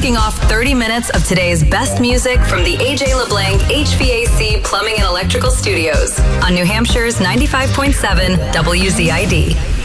kicking off 30 minutes of today's best music from the AJ LeBlanc HVAC Plumbing and Electrical Studios on New Hampshire's 95.7 WZID.